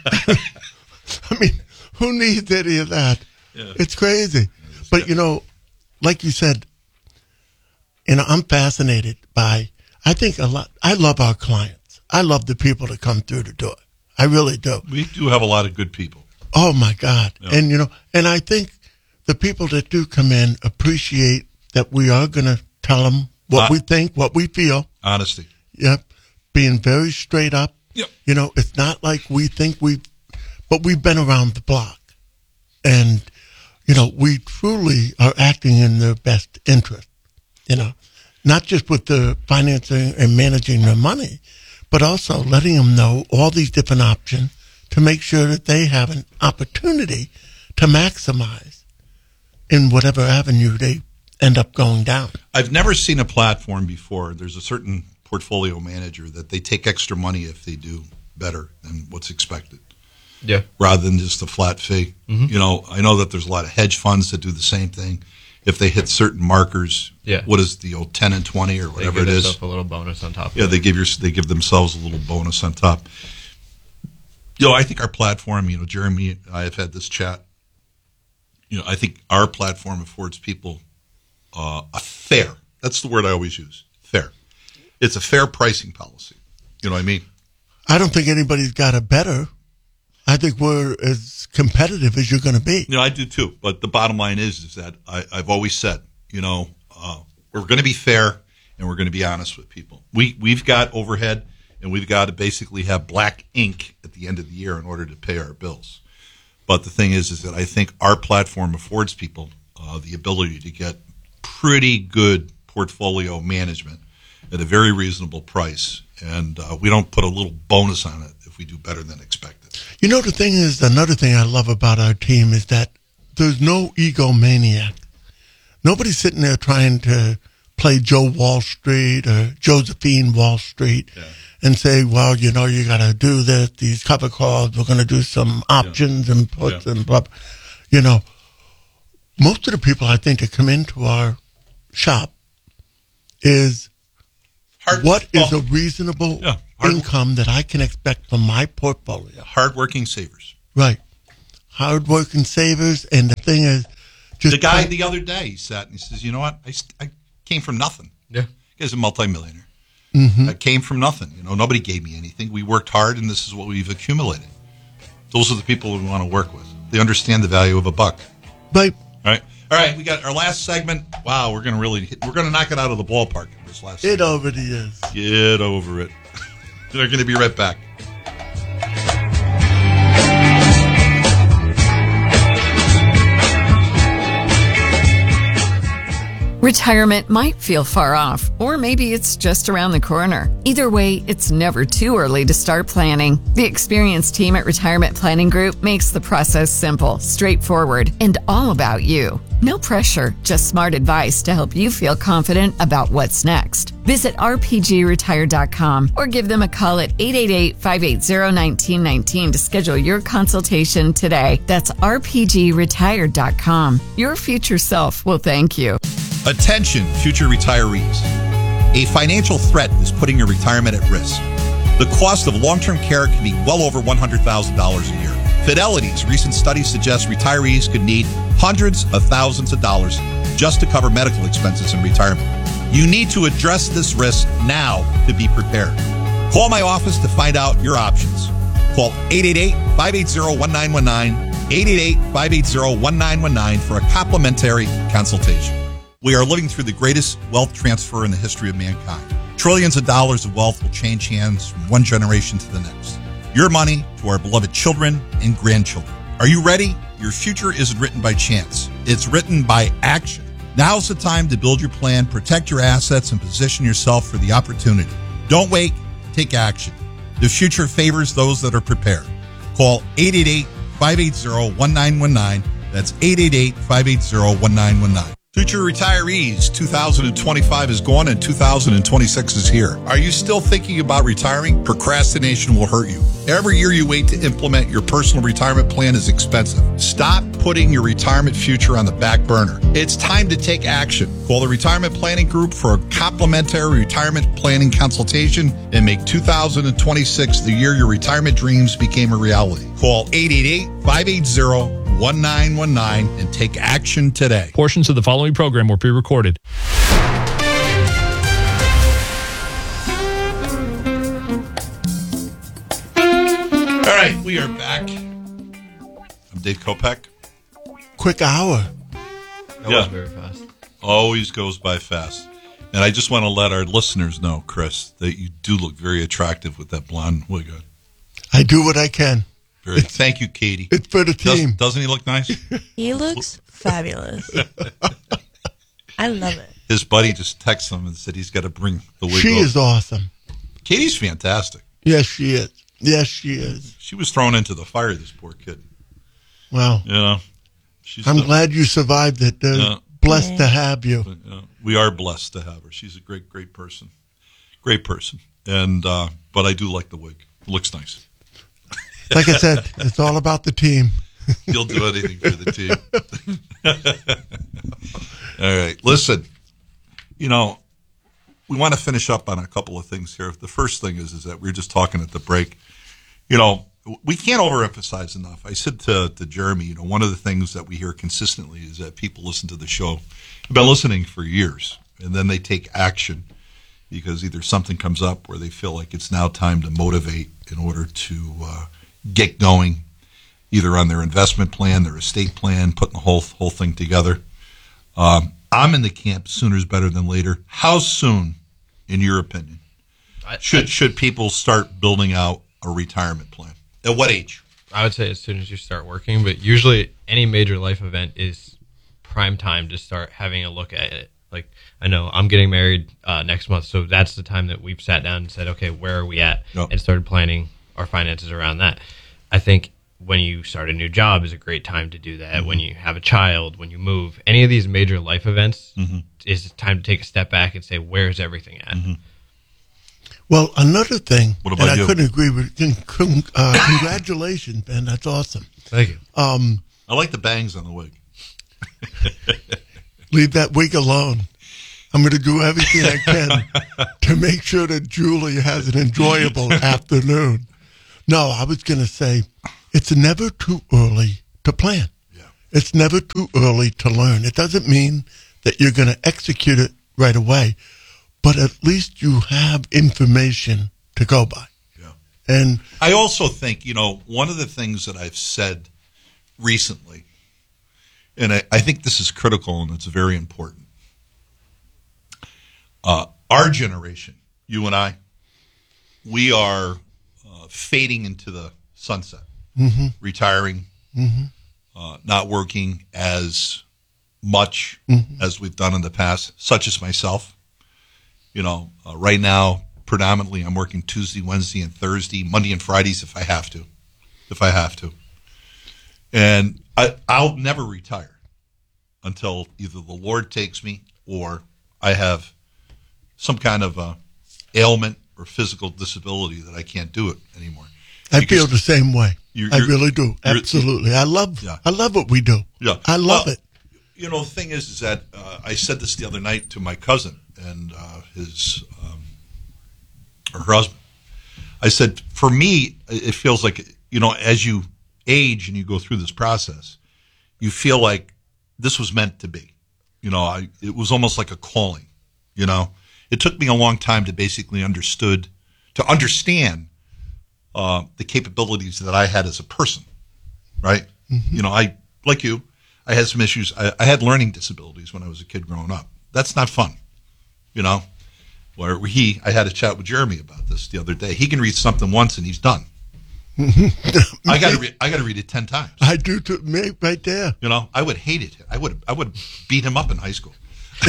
I mean, who needs any of that? Yeah. It's crazy. But, you know, like you said, you know, I'm fascinated by, I think a lot, I love our clients. I love the people that come through the door. I really do. We do have a lot of good people. Oh, my God. Yeah. And, you know, and I think the people that do come in appreciate that we are going to tell them what Uh, we think, what we feel. Honesty. Yep. Being very straight up. Yep. You know, it's not like we think we, but we've been around the block. And, you know, we truly are acting in their best interest, you know, not just with the financing and managing their money, but also letting them know all these different options to make sure that they have an opportunity to maximize in whatever avenue they end up going down. I've never seen a platform before. There's a certain portfolio manager that they take extra money if they do better than what's expected. Yeah. Rather than just a flat fee. Mhm. You know, I know that there's a lot of hedge funds that do the same thing. If they hit certain markers, Yeah. what is the old ten and twenty or They whatever give it is? themselves a little bonus on top of Yeah, it. they give your they give themselves a little bonus on top. You know, I think our platform, you know, Jeremy and I have had this chat. You know, I think our platform affords people uh, a fair, that's the word I always use, fair. It's a fair pricing policy. You know what I mean? I don't think anybody's got a better. I think we're as competitive as you're going to be. You know, I do too. But the bottom line is, is that I, I've always said, you know, uh, we're going to be fair and we're going to be honest with people. We we've got overhead and we've got to basically have black ink at the end of the year in order to pay our bills. But the thing is, is that I think our platform affords people uh, the ability to get pretty good portfolio management at a very reasonable price, and uh, we don't put a little bonus on it if we do better than expected. You know, the thing is, another thing I love about our team is that there's no egomaniac. Nobody's sitting there trying to play Joe Wall Street or Josephine Wall Street Yeah. and say, well, you know, you got to do this, these cover calls, we're going to do some options and puts Yeah. and blah, blah. You know, most of the people I think that come into our shop is Hard- what is oh. a reasonable Yeah. Hard- income that I can expect from my portfolio. Hardworking savers. Right. Hardworking savers. And the thing is, just The guy the other day, he sat and he says, you know what? I, st- I came from nothing. Yeah. He's a multimillionaire. Mhm. I came from nothing. You know, nobody gave me anything. We worked hard, and this is what we've accumulated. Those are the people we want to work with. They understand the value of a buck. Right. All right. All right. We got our last segment. Wow, we're going to really hit, we're going to knock it out of the ballpark in this last It segment. already is. Get over it. They're going to be right back. Retirement might feel far off, or maybe it's just around the corner. Either way, it's never too early to start planning. The experienced team at Retirement Planning Group makes the process simple, straightforward, and all about you. No pressure, just smart advice to help you feel confident about what's next. Visit r p g retire dot com or give them a call at eight eight eight, five eight zero, one nine one nine to schedule your consultation today. That's r p g retire dot com. Your future self will thank you. Attention, future retirees. A financial threat is putting your retirement at risk. The cost of long-term care can be well over one hundred thousand dollars a year. Fidelity's recent study suggests retirees could need hundreds of thousands of dollars just to cover medical expenses in retirement. You need to address this risk now to be prepared. Call my office to find out your options. Call eight eight eight, five eight zero, one nine one nine, eight eight eight, five eight zero, one nine one nine for a complimentary consultation. We are living through the greatest wealth transfer in the history of mankind. Trillions of dollars of wealth will change hands from one generation to the next. Your money to our beloved children and grandchildren. Are you ready? Your future isn't written by chance. It's written by action. Now's the time to build your plan, protect your assets, and position yourself for the opportunity. Don't wait. Take action. The future favors those that are prepared. Call eight eight eight, five eight zero, one nine one nine. That's eight eight eight, five eight zero, one nine one nine. Future retirees, two thousand twenty-five is gone and two thousand twenty-six is here. Are you still thinking about retiring? Procrastination will hurt you. Every year you wait to implement your personal retirement plan is expensive. Stop putting your retirement future on the back burner. It's time to take action. Call the Retirement Planning Group for a complimentary retirement planning consultation and make two thousand twenty-six the year your retirement dreams became a reality. Call eight eight eight, five eight zero, one nine one nine and take action today. Portions of the following program were pre-recorded. All right, we are back. I'm Dave Kopeck. Quick hour. That was very fast. Always goes by fast. And I just want to let our listeners know, Chris, that you do look very attractive with that blonde wig on. I do what I can. Very, thank you, Katie. It's for the team. Does, doesn't he look nice? He looks fabulous. I love it. His buddy just texted him and said he's got to bring the wig She over. is awesome. Katie's fantastic. Yes, she is. Yes, she is. She was thrown into the fire, this poor kid. Wow. You know, she's I'm the- glad you survived it. Uh, Yeah. Blessed Yeah. to have you. But, uh, we are blessed to have her. She's a great, great person. Great person. And uh, but I do like the wig. It looks nice. Like I said, it's all about the team. You'll do anything for the team. All right. Listen, you know, we want to finish up on a couple of things here. The first thing is, is that we were just talking at the break. You know, we can't overemphasize enough. I said to, to Jeremy, you know, one of the things that we hear consistently is that people listen to the show, have been listening for years, and then they take action because either something comes up where they feel like it's now time to motivate in order to uh, get going, either on their investment plan, their estate plan, putting the whole whole thing together. Um, I'm in the camp sooner is better than later. How soon, in your opinion, should should people start building out a retirement plan? At what age? I would say as soon as you start working, but usually any major life event is prime time to start having a look at it. Like, I know I'm getting married uh, next month, so that's the time that we've sat down and said, okay, where are we at? Yep. And started planning our finances around that. I think when you start a new job is a great time to do that. Mm-hmm. When you have a child, when you move, any of these major life events mm-hmm. is time to take a step back and say, where's everything at? Mm-hmm. Well, another thing what about that you? I couldn't agree with, uh, congratulations, Ben, that's awesome. Thank you. Um, I like the bangs on the wig. Leave that wig alone. I'm going to do everything I can to make sure that Julie has an enjoyable afternoon. No, I was going to say, it's never too early to plan. Yeah. It's never too early to learn. It doesn't mean that you're going to execute it right away, but at least you have information to go by. Yeah. And I also think, you know, one of the things that I've said recently, and I, I think this is critical and it's very important. Uh, our generation, you and I, we are uh, fading into the sunset, mm-hmm. retiring, mm-hmm. uh, not working as much mm-hmm. as we've done in the past, such as myself. You know, uh, right now, predominantly I'm working Tuesday, Wednesday, and Thursday, Monday and Fridays if I have to, if I have to. And I, I'll never retire until either the Lord takes me or I have some kind of uh, ailment or physical disability that I can't do it anymore. I Because feel the same way. you're- I you're- really do. you're- Absolutely. I love Yeah. I love what we do. Yeah, I love Well, it. You know, the thing is, is that uh, I said this the other night to my cousin and uh, his um, or her husband. I said, for me, it feels like, you know, as you age and you go through this process, you feel like this was meant to be. You know, I, it was almost like a calling. You know, it took me a long time to basically understood to understand uh, the capabilities that I had as a person. Right? Mm-hmm. You know, I like you. I had some issues. I, I had learning disabilities when I was a kid growing up. That's not fun, you know. Where he, I had a chat with Jeremy about this the other day. He can read something once and he's done. I got to read. I got to read it ten times. I do too, me right there. You know, I would hate it. I would. I would beat him up in high school.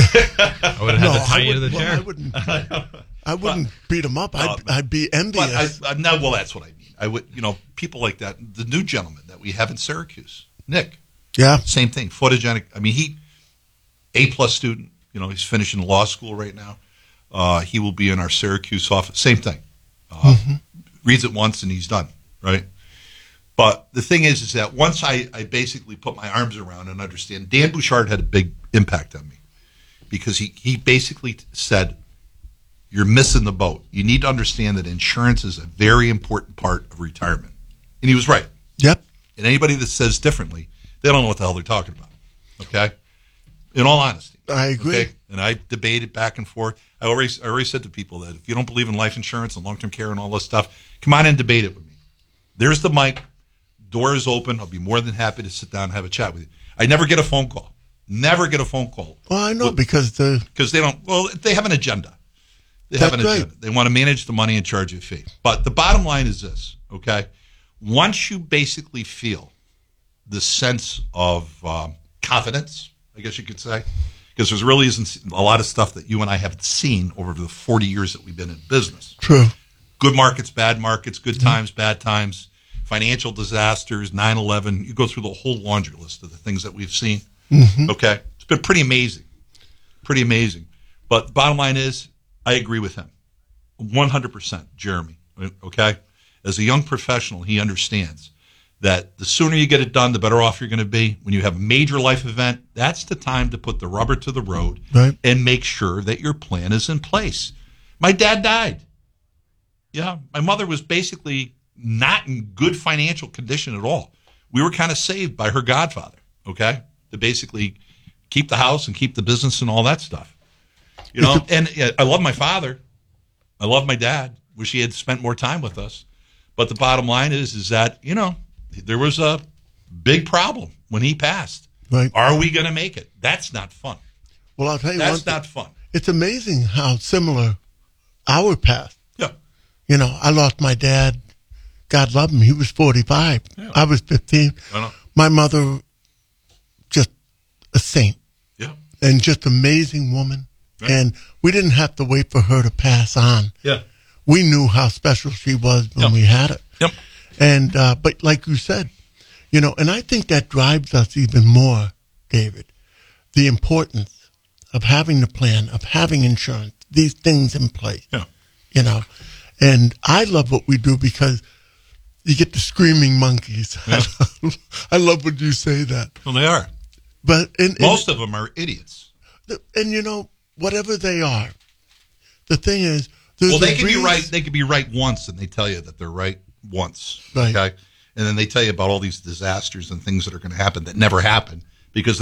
I would have had No, to tie I you to the wouldn't- well, chair. I wouldn't. I wouldn't beat him up. I'd, Uh, I'd be envious. But I, I, no, well, that's what I mean. I would, you know, people like that. The new gentleman that we have in Syracuse, Nick. Yeah. Same thing. Photogenic. I mean, he A plus student. You know, he's finishing law school right now. Uh, he will be in our Syracuse office. Same thing. Uh, Mm-hmm. Reads it once and he's done. Right. But the thing is, is that once I, I basically put my arms around and understand, Dan Bouchard had a big impact on me because he, he basically said, you're missing the boat. You need to understand that insurance is a very important part of retirement. And he was right. Yep. And anybody that says differently, they don't know what the hell they're talking about. Okay? In all honesty. I agree. Okay? And I debated back and forth. I already, I already said to people that if you don't believe in life insurance and long-term care and all this stuff, come on and debate it with me. There's the mic. Door is open. I'll be more than happy to sit down and have a chat with you. I never get a phone call. Never get a phone call. Well, I know because the Because they don't, well, they have an agenda. They have That's an right. agenda. They want to manage the money and charge you a fee. But the bottom line is this, okay? Once you basically feel the sense of um, confidence, I guess you could say, because there really isn't a lot of stuff that you and I have seen over the forty years that we've been in business. True. Good markets, bad markets, good times, bad times, financial disasters, nine eleven. You go through the whole laundry list of the things that we've seen. Mhm. Okay? It's been pretty amazing. Pretty amazing. But the bottom line is, I agree with him. one hundred percent, Jeremy. Okay? As a young professional, he understands that the sooner you get it done, the better off you're going to be. When you have a major life event, that's the time to put the rubber to the road Right. and make sure that your plan is in place. My dad died. Yeah, my mother was basically not in good financial condition at all. We were kind of saved by her godfather, okay, to basically keep the house and keep the business and all that stuff. You know, and yeah, I love my father. I love my dad. Wish he had spent more time with us. But the bottom line is, is that, you know, there was a big problem when he passed. Right. Are we going to make it? That's not fun. Well, I'll tell you That's one not thing. fun. It's amazing how similar our path. Yeah. You know, I lost my dad. God love him. He was forty-five. Yeah. I was fifteen. I know. My mother, just a saint. Yeah. And just amazing woman. Right. And we didn't have to wait for her to pass on. Yeah. We knew how special she was when Yep. we had her. Yep. And, uh, but like you said, You know, and I think that drives us even more, David, the importance of having the plan, of having insurance, these things in place. Yeah. You know, and I love what we do because you get the screaming monkeys. Yeah. I love when you say that. Well, they are. But and, most and, of them are idiots. And you know, whatever they are, the thing is, there's well, they a can reason- be right. They can be right once, and they tell you that they're right once. Right. Okay, and then they tell you about all these disasters and things that are going to happen that never happen because